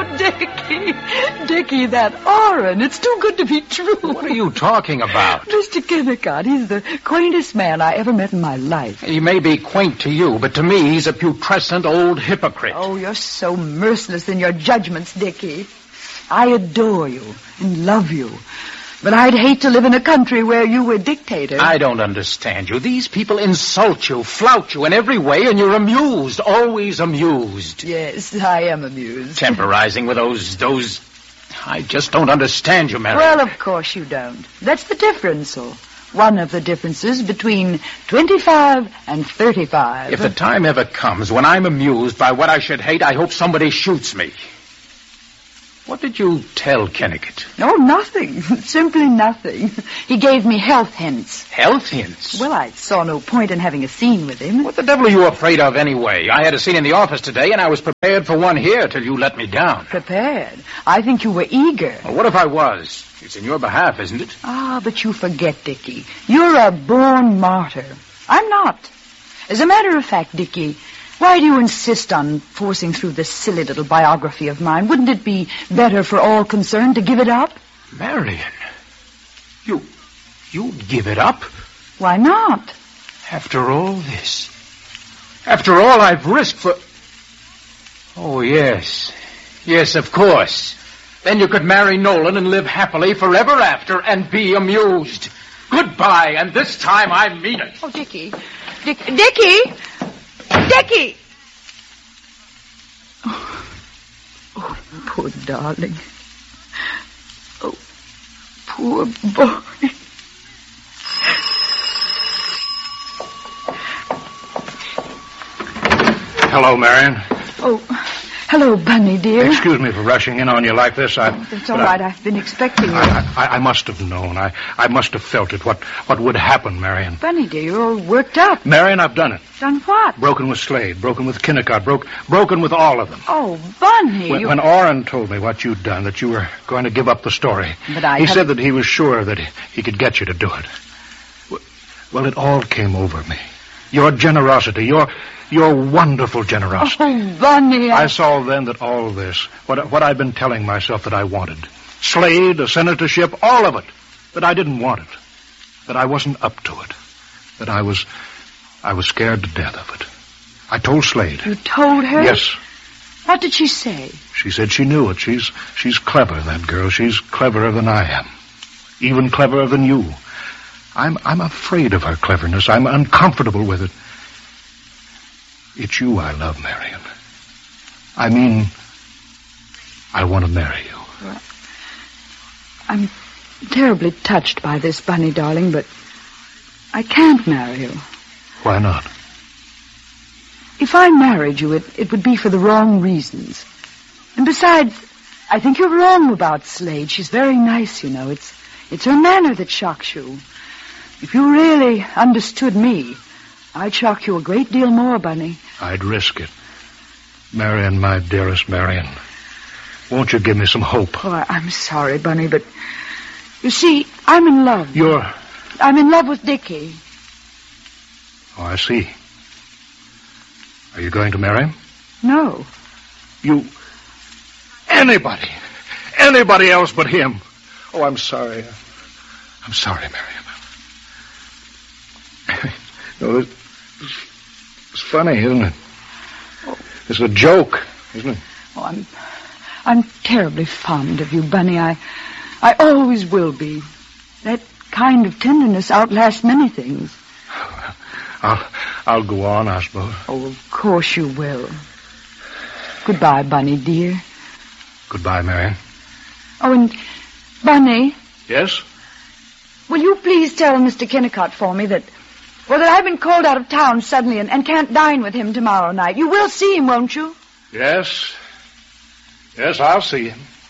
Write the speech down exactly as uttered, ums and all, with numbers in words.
Oh, Dickie. Dickie, that Orrin. It's too good to be true. What are you talking about? Mister Kennicott, he's the quaintest man I ever met in my life. He may be quaint to you, but to me he's a putrescent old hypocrite. Oh, you're so merciless in your judgments, Dickie. I adore you and love you. But I'd hate to live in a country where you were dictator. I don't understand you. These people insult you, flout you in every way, and you're amused, always amused. Yes, I am amused. Temporizing with those, those... I just don't understand you, Mary. Well, of course you don't. That's the difference, or one of the differences between twenty-five and thirty-five. If the time ever comes when I'm amused by what I should hate, I hope somebody shoots me. What did you tell Kennicott? Oh, nothing. Simply nothing. He gave me health hints. Health hints? Well, I saw no point in having a scene with him. What the devil are you afraid of anyway? I had a scene in the office today, and I was prepared for one here till you let me down. Prepared? I think you were eager. Well, what if I was? It's in your behalf, isn't it? Ah, but you forget, Dickie. You're a born martyr. I'm not. As a matter of fact, Dickie, why do you insist on forcing through this silly little biography of mine? Wouldn't it be better for all concerned to give it up? Marion, you, you'd give it up? Why not? After all this? After all I've risked for... Oh, yes. Yes, of course. Then you could marry Nolan and live happily forever after and be amused. Goodbye, and this time I mean it. Oh, Dickie. Dick, Dickie! Dickie! Oh, oh, poor darling. Oh, poor boy. Hello, Marion. Oh, hello, Bunny, dear. Excuse me for rushing in on you like this. I, It's all right. I, I've been expecting you. I, I, I must have known. I, I must have felt it. What, what would happen, Marion? Bunny, dear, you're all worked up. Marion, I've done it. Done what? Broken with Slade, broken with Kennicott, broke, broken with all of them. Oh, Bunny. When, you... when Orrin told me what you'd done, that you were going to give up the story, But I he haven't- said that he was sure that he, he could get you to do it. Well, it all came over me. Your generosity, your your wonderful generosity. Oh, Bunny. I... I saw then that all this, what, what I'd been telling myself that I wanted, Slade, a senatorship, all of it, that I didn't want it, that I wasn't up to it, that I was, I was scared to death of it. I told Slade. You told her? Yes. What did she say? She said she knew it. She's, she's clever, that girl. She's cleverer than I am. Even cleverer than you. I'm, I'm afraid of her cleverness. I'm uncomfortable with it. It's you I love, Marion. I mean, I want to marry you. Well, I'm terribly touched by this, Bunny, darling, but I can't marry you. Why not? If I married you, it, it would be for the wrong reasons. And besides, I think you're wrong about Slade. She's very nice, you know. It's, it's her manner that shocks you. If you really understood me, I'd shock you a great deal more, Bunny. I'd risk it. Marion, my dearest Marion, won't you give me some hope? Oh, I, I'm sorry, Bunny, but you see, I'm in love. You're... I'm in love with Dickie. Oh, I see. Are you going to marry him? No. You... Anybody. Anybody else but him. Oh, I'm sorry. I'm sorry, Marion. No, it's, it's funny, isn't it? It's a joke, isn't it? Oh, I'm, I'm terribly fond of you, Bunny. I, I always will be. That kind of tenderness outlasts many things. I'll, I'll go on, I suppose. Oh, of course you will. Goodbye, Bunny, dear. Goodbye, Marion. Oh, and Bunny. Yes? Will you please tell Mister Kennicott for me that... Well, that I've been called out of town suddenly and, and can't dine with him tomorrow night. You will see him, won't you? Yes. Yes, I'll see him.